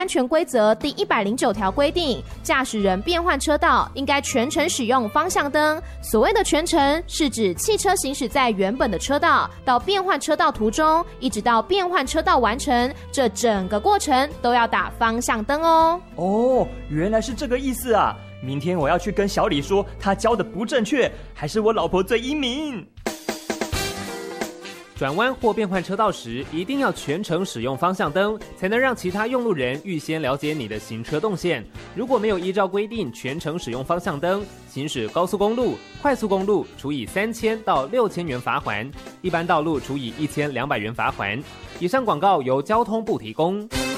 安全规则第109条规定，驾驶人变换车道应该全程使用方向灯。所谓的全程，是指汽车行驶在原本的车道到变换车道途中，一直到变换车道完成，这整个过程都要打方向灯哦。 哦，原来是这个意思啊！明天我要去跟小李说，他教的不正确，还是我老婆最英明。 转弯或变换车道时，一定要全程使用方向灯，才能让其他用路人预先了解你的行车动线。如果没有依照规定全程使用方向灯，行驶高速公路、快速公路处以3000到6000元罚锾，一般道路处以1200元罚锾。以上广告由交通部提供。